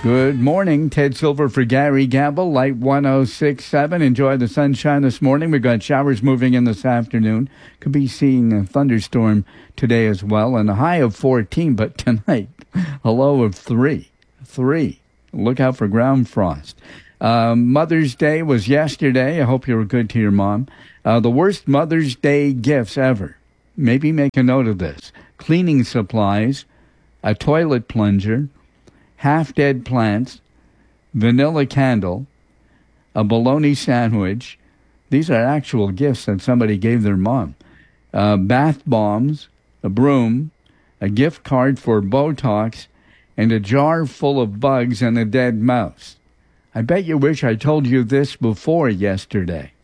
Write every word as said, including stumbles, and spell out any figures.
Good morning. Ted Silver for Gary Gamble, Light one oh six point seven. Enjoy the sunshine this morning. We've got showers moving in this afternoon. Could be seeing a thunderstorm today as well. And a high of fourteen, but tonight, a low of three. Three. Look out for ground frost. Um, Mother's Day was yesterday. I hope you were good to your mom. Uh, the worst Mother's Day gifts ever. Maybe make a note of this. Cleaning supplies, a toilet plunger, half-dead plants, vanilla candle, a bologna sandwich. These are actual gifts that somebody gave their mom. Uh, bath bombs, a broom, a gift card for Botox, and a jar full of bugs and a dead mouse. I bet you wish I told you this before yesterday.